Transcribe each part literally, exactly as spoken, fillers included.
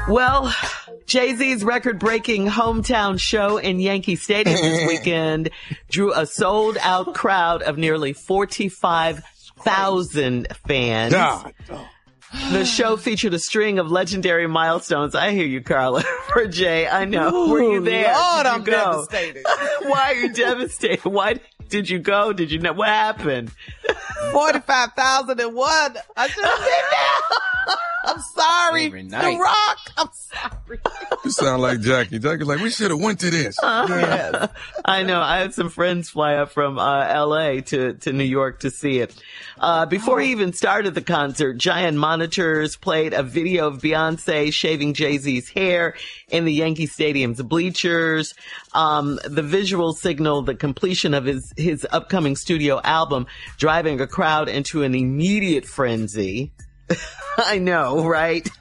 Well, Jay-Z's record-breaking hometown show in Yankee Stadium this weekend drew a sold-out crowd of nearly forty-five thousand fans. God. The show featured a string of legendary milestones. I hear you, Carla. For Jay, I know. Ooh, Were you there? Lord, did you I'm go? devastated. Why are you devastated? Why did you go? Did you know what happened? forty-five thousand and one. I should have been there. I'm sorry. Every night. The Rock. I'm sorry. You sound like Jackie. Jackie's like, we should have went to this. Uh, Yes. I know. I had some friends fly up from uh, L A to, to New York to see it. Uh, before he even started the concert, giant monitors played a video of Beyonce shaving Jay-Z's hair in the Yankee Stadium's bleachers. Um, the visual signaled the completion of his, his upcoming studio album, driving a crowd into an immediate frenzy. I know, right?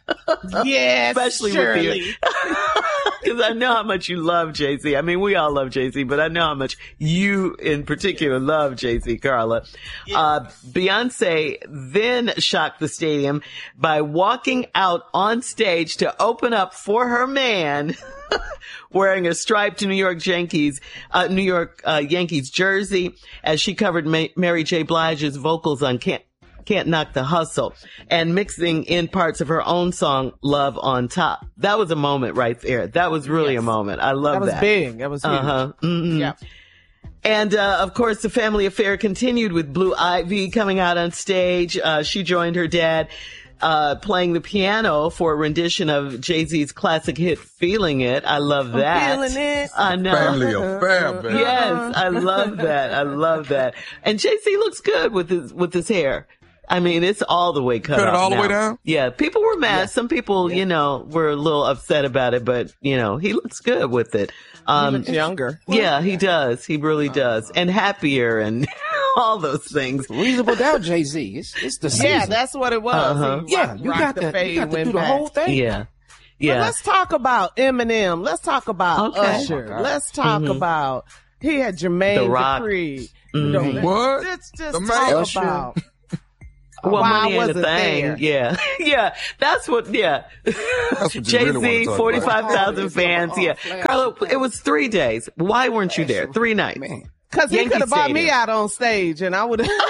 Yes, Especially Shirley. with you. Because I know how much you love Jay-Z. I mean, we all love Jay-Z, but I know how much you in particular love Jay-Z, Carla. Yeah. Uh, Beyonce then shocked the stadium by walking out on stage to open up for her man wearing a striped New York Yankees, uh, New York uh, Yankees jersey as she covered Ma- Mary J. Blige's vocals on Can't Can't Knock the Hustle and mixing in parts of her own song, Love on Top. That was a moment right there. That was really Yes. a moment. I love That was that. big. That was huge. Uh-huh. Mm-hmm. Yeah. And, uh, of course, the family affair continued with Blue Ivy coming out on stage. Uh, she joined her dad, uh, playing the piano for a rendition of Jay-Z's classic hit, Feeling It. I love that. Feeling it. I know. Family affair, baby. Yes, I love that. I love that. And Jay-Z looks good with his, with his hair. I mean, it's all the way cut Cut it off all the now. way down? Yeah, people were mad. Yeah. Some people, you know, were a little upset about it, but, you know, he looks good with it. Um, He looks younger. yeah, he does. He really does. And happier and all those things. Reasonable doubt, Jay-Z. It's, it's the season. Yeah, that's what it was. Uh-huh. He Yeah, rock- you rocked got the to, fade you got to went do the back. whole thing. Yeah. But Yeah. let's talk about Eminem. Let's talk about Okay. Usher. Oh my God. Let's talk Mhm. about he had Jermaine The Rock. Dupri. Mhm. The- What? Let's just The man- talk Usher. about Well, why money ain't a wasn't thing. there. Yeah. Yeah. That's what, yeah. what you Jay-Z, really wanna talk about. forty-five thousand Oh, fans. oh, Yeah. flash, Carla, flash. it was three days. Why weren't you there? Three nights. Man, Because he Yankee could have bought me Stadium. out on stage and I would have.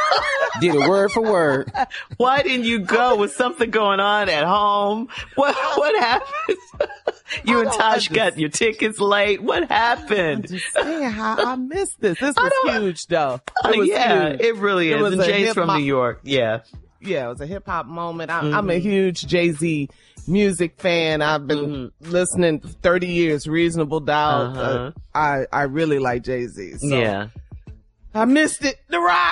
did it word for word. Why didn't you go? Was something going on at home? What what happened? You and don't Tosh got understand. your tickets late. What happened? Just saying how I missed this. This I was don't- huge, though. Uh, It was yeah, huge. it really It is. was And a Jay's from hip-hop- New York. Yeah. Yeah, it was a hip hop moment. I, Mm-hmm. I'm a huge Jay Z music fan. I've been listening for thirty years. Reasonable Doubt. Mm-hmm. Uh-huh. Uh, I I really like Jay Z. So Yeah. I missed it. The Rock.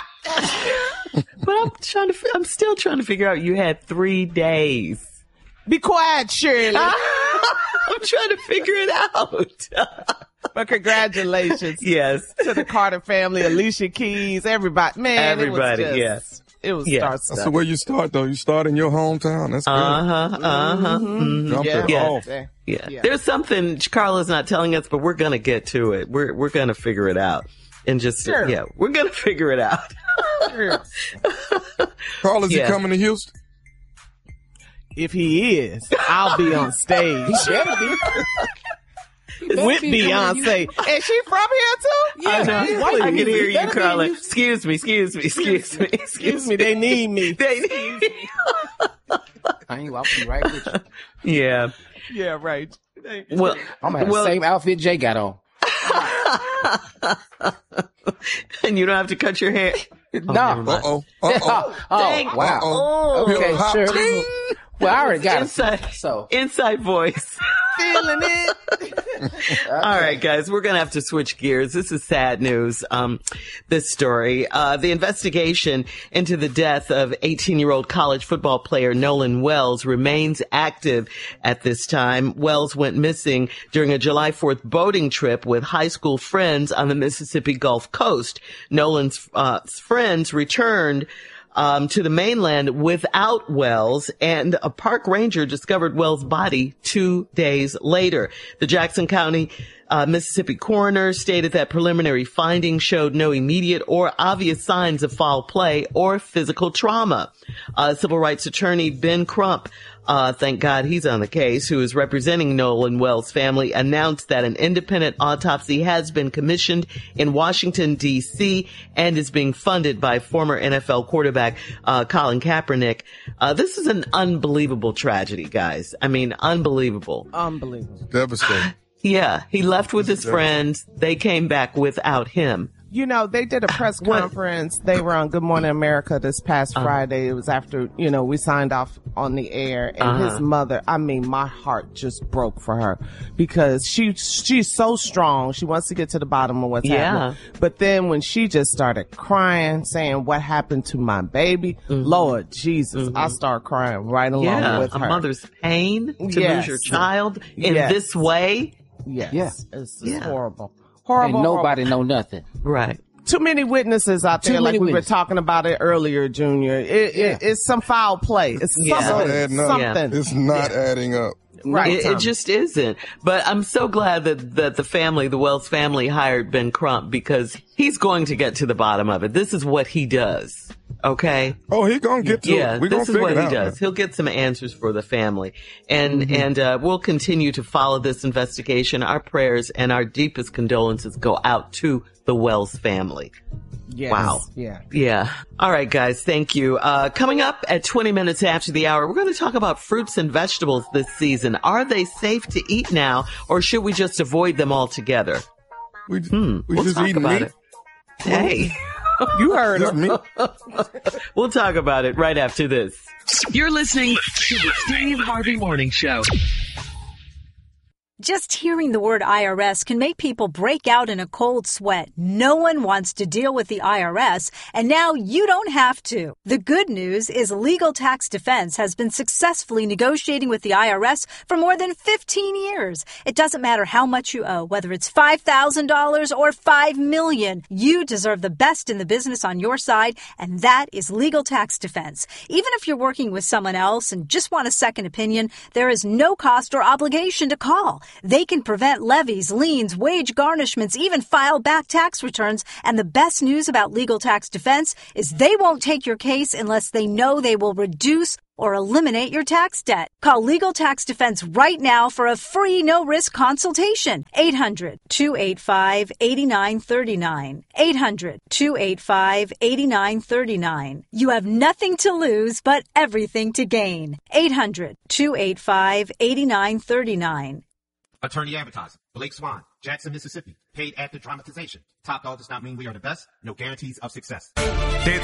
But I'm trying to, fi- I'm still trying to figure out you had three days. Be quiet, Shirley. I'm trying to figure it out. But congratulations Yes. to the Carter family, Alicia Keys, everybody. Man, Everybody, it was just, yes. It was Yeah. star That's stuff. the way you start, though. You start in your hometown. That's good. Uh-huh. Uh-huh. Mhm. Jump Yeah. it Yeah. off. Yeah. Yeah. Yeah. There's something Carla's not telling us, but we're going to get to it. We're, we're going to figure it out. And just, Sure. yeah, we're going to figure it out. Sure. Carl, is Yeah. he coming to Houston? If he is, I'll be on stage He better be. He better with be coming to you. Beyonce. And she from here too? Yeah, I know. he's I white. can hear He you, better be Carla. in you. Excuse me, excuse me, excuse me, Excuse me, they need me. They need me. I ain't. I'll be right with you. Yeah. Yeah, right. Well, I'm gonna have well, the same outfit Jay got on. and you don't have to cut your hair. No. never mind. Uh-oh. Uh-oh. Oh, Dang. wow. Uh-oh. Okay, Hip-hop sure. ting. Well, I already got Inside, it. So, inside voice. Feeling it. All right, guys, we're going to have to switch gears. This is sad news. Um, this story, uh, the investigation into the death of eighteen-year-old college football player Nolan Wells remains active at this time. Wells went missing during a July fourth boating trip with high school friends on the Mississippi Gulf Coast. Nolan's uh, friends returned Um, to the mainland without Wells, and a park ranger discovered Wells' body two days later. The Jackson County, uh, Mississippi coroner stated that preliminary findings showed no immediate or obvious signs of foul play or physical trauma. Uh, civil rights attorney Ben Crump uh, thank God he's on the case, who is representing Nolan Wells' family, announced that an independent autopsy has been commissioned in Washington, D C, and is being funded by former N F L quarterback uh, Colin Kaepernick. Uh, this is an unbelievable tragedy, guys. I mean, unbelievable. Unbelievable. Devastating. Yeah, he left with his friends. They came back without him. You know, they did a press conference. They were on Good Morning America this past uh-huh. Friday. It was after, you know, we signed off on the air, and uh-huh. his mother, I mean, my heart just broke for her because she, she's so strong. She wants to get to the bottom of what's yeah. happening. But then when she just started crying, saying, what happened to my baby? Mm-hmm. Lord Jesus, mm-hmm. I started crying right along yeah, with her. A mother's pain to yes. lose your child in yes. this way. Yes. Yeah. It's, it's yeah. horrible. Horrible. And nobody horrible. know nothing. Right. Too many witnesses out there, Too like we witnesses. were talking about it earlier, Junior. It, yeah. it, it's some foul play. It's Yeah. something. It's not adding up. something. It's not Yeah. adding up. Right. It, it just isn't. But I'm so glad that, that the family, the Wells family, hired Ben Crump because he's going to get to the bottom of it. This is what he does. Okay. Oh, he gonna get to yeah, it. We gonna this is figure what it he out, does. man. He'll get some answers for the family, and mm-hmm. and uh, we'll continue to follow this investigation. Our prayers and our deepest condolences go out to the Wells family. Yes. Wow. Yeah. Yeah. All right, guys. Thank you. Uh, coming up at twenty minutes after the hour, we're going to talk about fruits and vegetables this season. Are they safe to eat now, or should we just avoid them altogether? We, Hmm. we We'll just talk eat about meat. it. Hey. You heard Just her. meat. We'll talk about it right after this. You're listening to the Steve Harvey Morning Show. Just hearing the word I R S can make people break out in a cold sweat. No one wants to deal with the I R S, and now you don't have to. The good news is Legal Tax Defense has been successfully negotiating with the I R S for more than fifteen years. It doesn't matter how much you owe, whether it's five thousand dollars or five million dollars. You deserve the best in the business on your side, and that is Legal Tax Defense. Even if you're working with someone else and just want a second opinion, there is no cost or obligation to call. They can prevent levies, liens, wage garnishments, even file back tax returns. And the best news about Legal Tax Defense is they won't take your case unless they know they will reduce or eliminate your tax debt. Call Legal Tax Defense right now for a free no-risk consultation. eight hundred, two eight five, eight nine three nine. eight hundred, two eight five, eight nine three nine. You have nothing to lose but everything to gain. eight hundred, two eight five, eight nine three nine. Attorney advertising. Blake Swan, Jackson, Mississippi. Paid actor dramatization. Top dog does not mean we are the best. No guarantees of success. It's